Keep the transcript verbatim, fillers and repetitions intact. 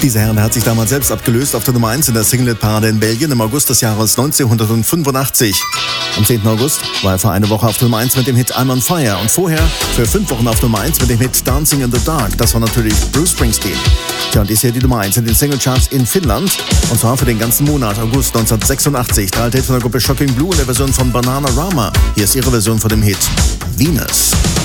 Dieser Herr der hat sich damals selbst abgelöst auf der Nummer eins in der Singlet-Parade in Belgien im August des Jahres neunzehnhundertfünfundachtzig. Am zehnten August war er für eine Woche auf Nummer eins mit dem Hit I'm on Fire und vorher für fünf Wochen auf Nummer eins mit dem Hit Dancing in the Dark. Das war natürlich Bruce Springsteen. Tja, und dies hier die Nummer eins in den Singlecharts in Finnland. Und zwar für den ganzen Monat August neunzehnhundertsechsundachtzig. Der alte Hit von der Gruppe Shocking Blue in der Version von Bananarama. Hier ist ihre Version von dem Hit Venus.